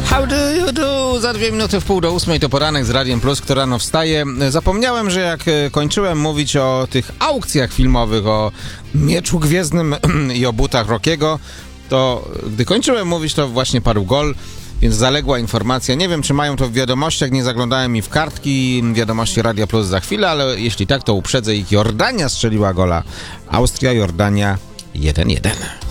How do you do? Za 7:02 to poranek z Radiem Plus, kto rano wstaje. Zapomniałem, że jak kończyłem mówić o tych aukcjach filmowych, o Mieczu Gwiezdnym i o butach Rockiego, to gdy kończyłem mówić, to właśnie padł gol, więc zaległa informacja. Nie wiem, czy mają to w wiadomościach, nie zaglądałem mi w kartki. Wiadomości Radia Plus za chwilę, ale jeśli tak, to uprzedzę ich. Jordania strzeliła gola. Austria, Jordania 1-1.